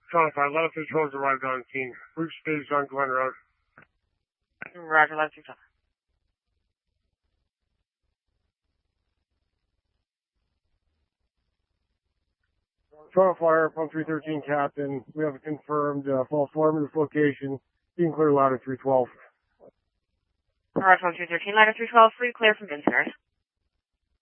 Charlie 5, ladder 312 arrived on scene. Route staged on Glen Road. Roger, ladder 312. Toronto Fire, pump 313 captain. We have a confirmed false alarm at this location. You can clear ladder 312. Alright, pump 313, ladder 312, free to clear from Vincent.